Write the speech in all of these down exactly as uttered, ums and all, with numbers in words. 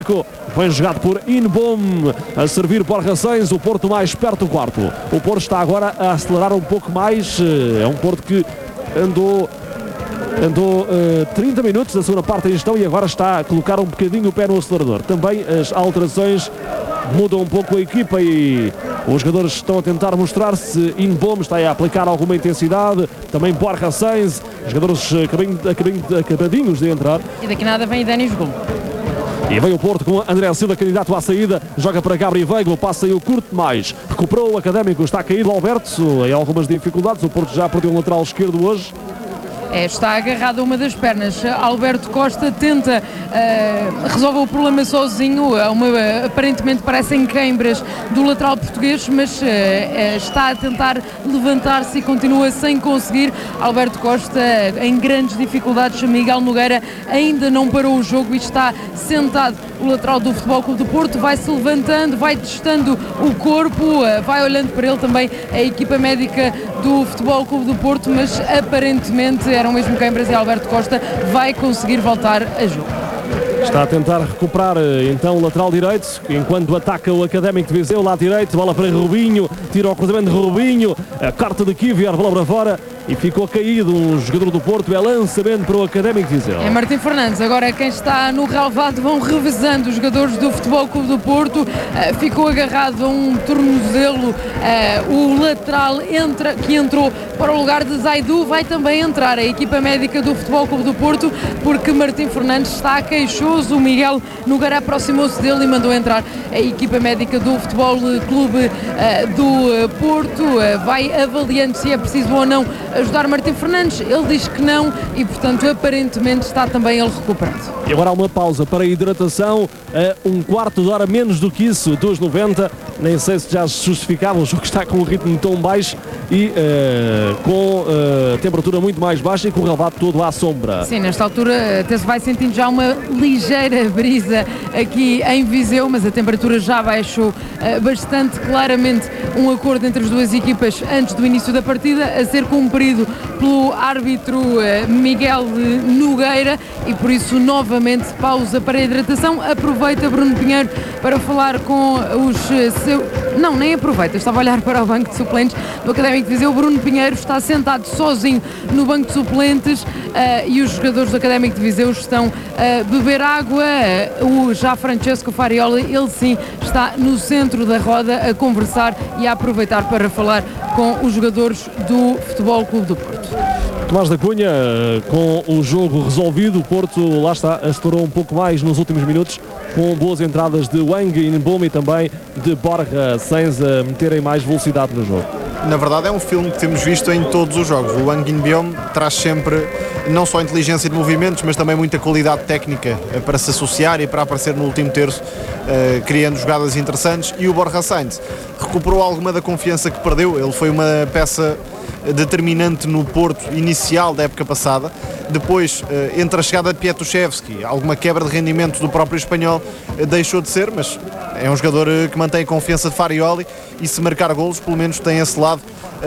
Bem jogado por Inbom, a servir Borja Sainz, o Porto mais perto do quarto. O Porto está agora a acelerar um pouco mais, é um Porto que andou, andou uh, trinta minutos da segunda parte em gestão e agora está a colocar um bocadinho o pé no acelerador. Também as alterações mudam um pouco a equipa e os jogadores estão a tentar mostrar-se. Inbom está a aplicar alguma intensidade, também Borja Sainz, jogadores acabadinhos de entrar. E daqui nada vem Denis Gol. E vem o Porto com André Silva, candidato à saída, joga para Gabriel Weigl, passa aí o curto mais, recuperou o Académico, está caído Alberto, em algumas dificuldades, o Porto já perdeu o lateral esquerdo hoje. É, está agarrado a uma das pernas. Alberto Costa tenta, uh, resolve o problema sozinho, uma, aparentemente parecem queimbras do lateral português, mas uh, uh, está a tentar levantar-se e continua sem conseguir. Alberto Costa uh, em grandes dificuldades. Miguel Nogueira ainda não parou o jogo e está sentado. O lateral do Futebol Clube do Porto vai-se levantando, vai testando o corpo, uh, vai olhando para ele também a equipa médica do Futebol Clube do Porto, mas aparentemente eram mesmo queimbras e Alberto Costa vai conseguir voltar a jogo. Está a tentar recuperar então o lateral direito, enquanto ataca o Académico de Viseu, lado direito, bola para Rubinho, tira o cruzamento de Rubinho, a corta de Kiviar, bola para fora e ficou caído um jogador do Porto, é lançamento para o Académico de Viseu. É Martim Fernandes, agora quem está no relvado vão revezando os jogadores do Futebol Clube do Porto, uh, ficou agarrado a um tornozelo, uh, o lateral entra, que entrou para o lugar de Zaidu, vai também entrar a equipa médica do Futebol Clube do Porto, porque Martim Fernandes está queixoso. O Miguel Nogueira aproximou-se dele e mandou entrar a equipa médica do Futebol Clube uh, do uh, Porto, uh, vai avaliando se é preciso ou não ajudar Martim Fernandes, ele diz que não e portanto aparentemente está também ele recuperado. E agora há uma pausa para a hidratação, a um quarto de hora menos do que isso, dos noventa, nem sei se já se justificava, o jogo está com um ritmo tão baixo e uh, com uh, temperatura muito mais baixa e com o relvado todo à sombra. Sim, nesta altura até se vai sentindo já uma ligeira brisa aqui em Viseu, mas a temperatura já baixou uh, bastante claramente. Um acordo entre as duas equipas antes do início da partida a ser cumprido pelo árbitro uh, Miguel Nogueira e por isso novamente pausa para a hidratação. Aproveita Bruno Pinheiro para falar com os uh, seus... Não, nem aproveita, estava a olhar para o banco de suplentes do Académico de Viseu. Bruno Pinheiro está sentado sozinho no banco de suplentes uh, e os jogadores do Académico de Viseu estão a beber água. Uh, o já Francesco Farioli, ele sim, está no centro da roda a conversar e a aproveitar para falar com os jogadores do Futebol Clube do Porto. Tomás da Cunha, com o jogo resolvido, o Porto, lá está, acelerou um pouco mais nos últimos minutos, com boas entradas de Wang e Inbom e também de Borja Sainz a meterem mais velocidade no jogo. Na verdade é um filme que temos visto em todos os jogos. O Wang Inbom traz sempre não só inteligência de movimentos, mas também muita qualidade técnica para se associar e para aparecer no último terço, uh, criando jogadas interessantes. E o Borja Sainz recuperou alguma da confiança que perdeu. Ele foi uma peça determinante no Porto inicial da época passada. Depois, entre a chegada de Pietruszewski, alguma quebra de rendimento do próprio espanhol deixou de ser, mas é um jogador que mantém a confiança de Farioli e se marcar golos, pelo menos tem esse lado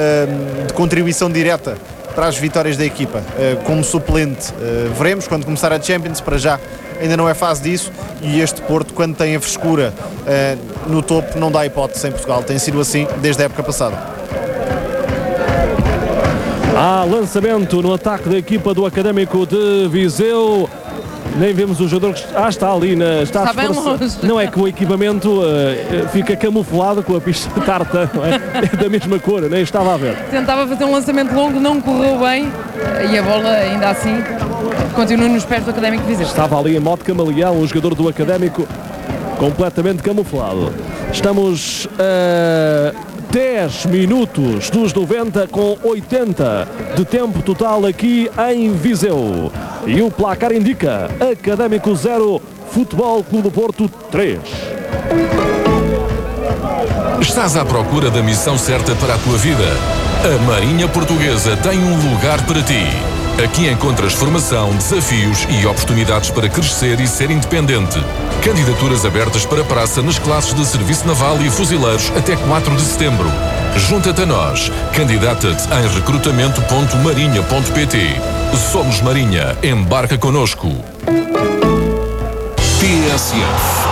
de contribuição direta para as vitórias da equipa. Como suplente, veremos quando começar a Champions, para já ainda não é fase disso, e este Porto, quando tem a frescura no topo, não dá hipótese em Portugal. Tem sido assim desde a época passada. Há lançamento no ataque da equipa do Académico de Viseu. Nem vemos o jogador que ah, está ali, na, está, está bem longe. Não é que o equipamento uh, fica camuflado com a pista tarta, não é? É da mesma cor, nem estava a ver. Tentava fazer um lançamento longo, não correu bem e a bola ainda assim continua nos pés do Académico de Viseu. Estava ali em modo camaleão, o jogador do Académico completamente camuflado. Estamos a uh, dez minutos dos noventa com oitenta de tempo total aqui em Viseu. E o placar indica Académico zero, Futebol Clube do Porto três. Estás à procura da missão certa para a tua vida? A Marinha Portuguesa tem um lugar para ti. Aqui encontras formação, desafios e oportunidades para crescer e ser independente. Candidaturas abertas para praça nas classes de Serviço Naval e Fuzileiros até quatro de setembro. Junta-te a nós. Candidata-te em recrutamento ponto marinha ponto pt. Somos Marinha. Embarca connosco. T S F.